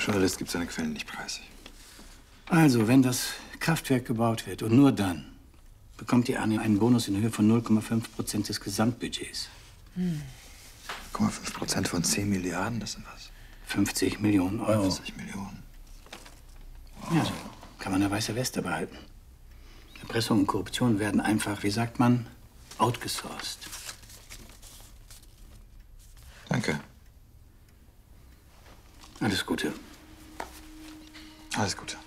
Journalist gibt seine Quellen nicht preis. Also, wenn das Kraftwerk gebaut wird und nur dann, bekommt die Arne einen Bonus in Höhe von 0,5% des Gesamtbudgets. 0,5% von 10 Milliarden, das sind was? 50 Millionen Euro. 50 Millionen. Wow. Ja, so kann man eine weiße Weste behalten. Erpressung und Korruption werden einfach, wie sagt man, outgesourced. Danke. Alles Gute. Alles Gute.